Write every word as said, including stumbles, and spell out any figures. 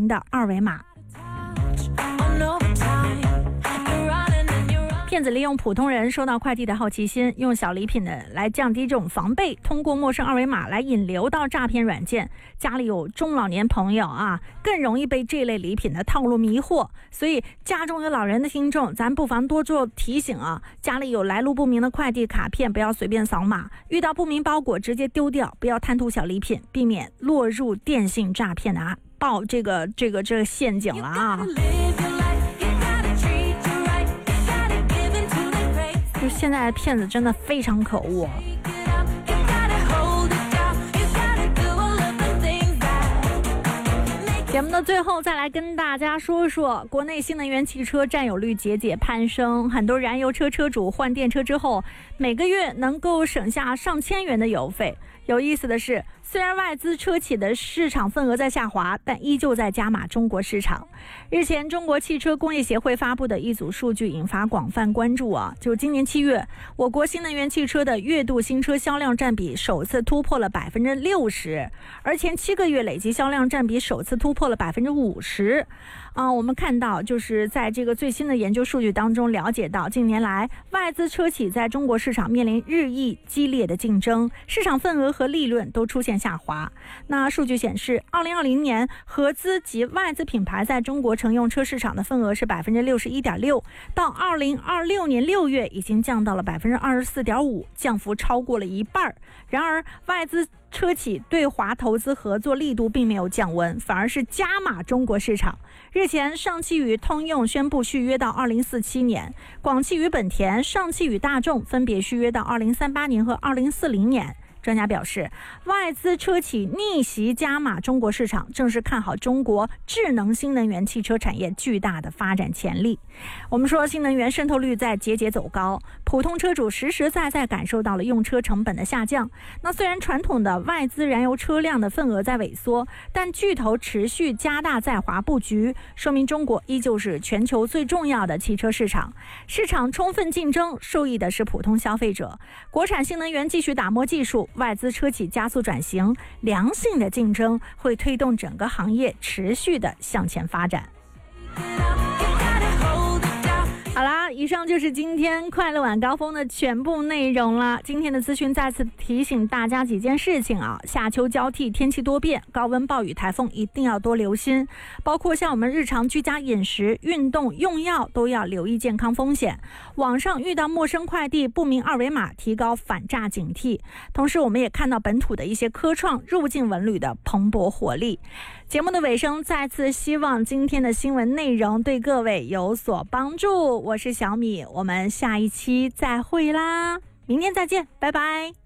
明的二维码。骗子利用普通人收到快递的好奇心，用小礼品的来降低这种防备，通过陌生二维码来引流到诈骗软件。家里有中老年朋友啊，更容易被这类礼品的套路迷惑，所以家中有老人的听众，咱不妨多做提醒啊。家里有来路不明的快递卡片，不要随便扫码，遇到不明包裹直接丢掉，不要贪图小礼品，避免落入电信诈骗的啊报这个这个这个陷阱了啊。就现在的骗子真的非常可恶。节目的最后再来跟大家说说，国内新能源汽车占有率节节攀升，很多燃油车车主换电车之后，每个月能够省下上千元的油费。有意思的是，虽然外资车企的市场份额在下滑，但依旧在加码中国市场。日前，中国汽车工业协会发布的一组数据引发广泛关注啊，就今年七月，我国新能源汽车的月度新车销量占比首次突破了百分之六十，而前七个月累计销量占比首次突破了百分之五十。啊，我们看到就是在这个最新的研究数据当中了解到，近年来外资车企在中国市场面临日益激烈的竞争，市场份额和利润都出现下滑。那数据显示，二零二零年合资及外资品牌在中国乘用车市场的份额是百分之六十一点六，到二零二六年六月已经降到了百分之二十四点五，降幅超过了一半。然而，外资车企对华投资合作力度并没有降温，反而是加码中国市场。日前，上汽与通用宣布续约到二零四七年，广汽与本田、上汽与大众分别续约到二零三八年和二零四零年。专家表示，外资车企逆袭加码中国市场，正是看好中国智能新能源汽车产业巨大的发展潜力。我们说，新能源渗透率在节节走高，普通车主实实在在感受到了用车成本的下降。那虽然传统的外资燃油车辆的份额在萎缩，但巨头持续加大在华布局，说明中国依旧是全球最重要的汽车市场。市场充分竞争，受益的是普通消费者。国产新能源继续打磨技术，外资车企加速转型，良性的竞争会推动整个行业持续的向前发展。好啦，以上就是今天快乐晚高峰的全部内容了。今天的资讯再次提醒大家几件事情啊，夏秋交替，天气多变，高温、暴雨、台风一定要多留心，包括像我们日常居家饮食、运动、用药都要留意健康风险。网上遇到陌生快递、不明二维码，提高反诈警惕。同时，我们也看到本土的一些科创、入境文旅的蓬勃活力。节目的尾声，再次希望今天的新闻内容对各位有所帮助。我是小米，我们下一期再会啦，明天再见，拜拜。